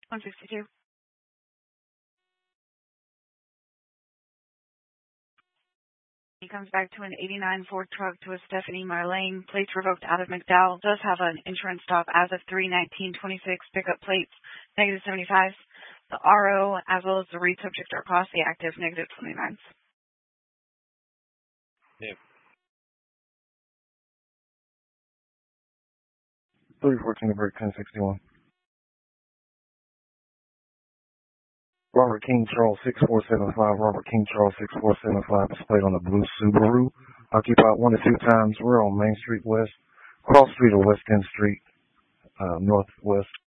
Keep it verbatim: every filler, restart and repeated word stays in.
one sixty-two. He comes back to an eighty-nine Ford truck to a Stephanie Marlane, plates revoked out of McDowell. Does have an insurance stop as of three nineteen twenty-six, pickup plates, negative seventy-five. The R O, as well as the read subject, are costly active, negative twenty-nine. Yeah. three fourteen to break ten sixty-one. Robert King Charles six four seven five, Robert King Charles six four seven five, displayed on the blue Subaru. Occupied one to two times. We're on Main Street West, Cross Street or West End Street, uh, Northwest